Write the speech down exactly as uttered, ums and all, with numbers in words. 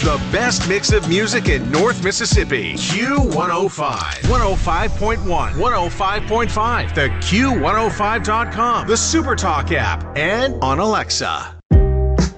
The best mix of music in North Mississippi. Q one oh five. one oh five point one. one oh five point five. The Q one oh five dot com. The SuperTalk app. And on Alexa.